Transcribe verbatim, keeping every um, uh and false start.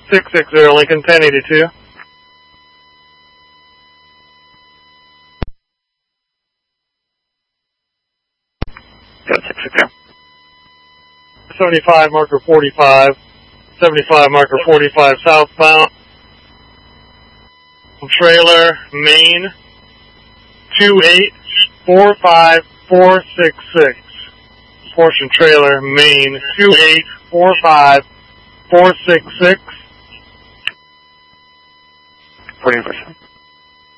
six six zero Lincoln, ten eighty-two. Got six six zero. seventy-five, marker forty-five. seventy-five, marker forty-five, southbound. Trailer, Maine, two eight four five four six six. Portion trailer, Maine, two eight four five four six six. forty percent.